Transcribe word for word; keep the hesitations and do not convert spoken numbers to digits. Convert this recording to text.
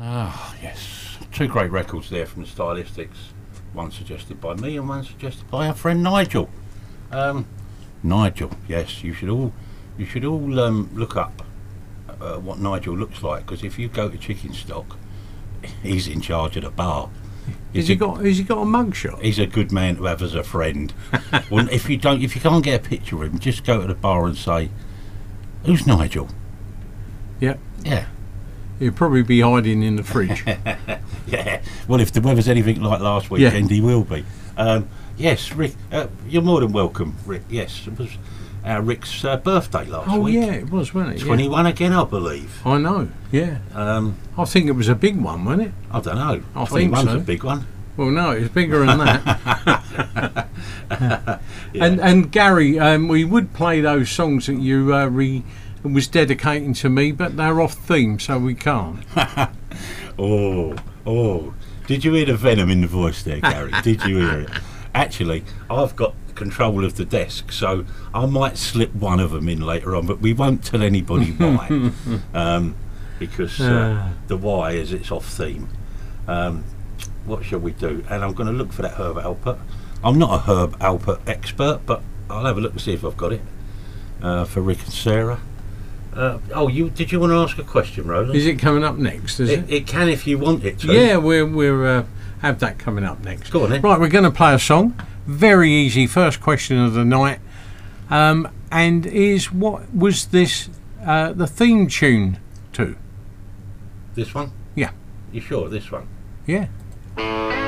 Ah, yes. Two great records there from the Stylistics. One suggested by me and one suggested by our friend Nigel. Um, Nigel, yes, you should all, you should all um, look up uh, what Nigel looks like, because if you go to Chicken Stock, he's in charge of the bar. Has he got? Has he got a mugshot? He's a good man to have as a friend. Well, if you don't, if you can't get a picture of him, just go to the bar and say, "Who's Nigel?" Yeah. Yeah. He'll probably be hiding in the fridge. Yeah. Well, if the weather's anything like last weekend, Yeah. he will be. Um, yes, Rick. Uh, you're more than welcome, Rick. Yes, it was uh, Rick's uh, birthday last Oh week. yeah, it was, wasn't it? Yeah. twenty-one again, I believe. I know. Yeah. Um, I think it was a big one, wasn't it? I don't know. I think twenty-one's so. a big one. Well, no, it's bigger than that. Yeah. And and Gary, um, we would play those songs that you uh, re was dedicating to me, but they're off theme, so we can't. Oh, oh. Did you hear the venom in the voice there, Gary? Did you hear it? Actually, I've got control of the desk, so I might slip one of them in later on, but we won't tell anybody why. um, because uh, the why is it's off theme. Um, what shall we do? And I'm going to look for that Herb Alpert. I'm not a Herb Alpert expert, but I'll have a look and see if I've got it uh, for Rick and Sarah. Uh, oh, you did you want to ask a question, Roland? Is it coming up next? Is it? It, it can if you want it to. Yeah, we're we're uh, have that coming up next. Go on then. Right, we're going to play a song. Very easy. First question of the night, um, and is what was this uh, the theme tune to? This one? Yeah. You sure? This one? Yeah.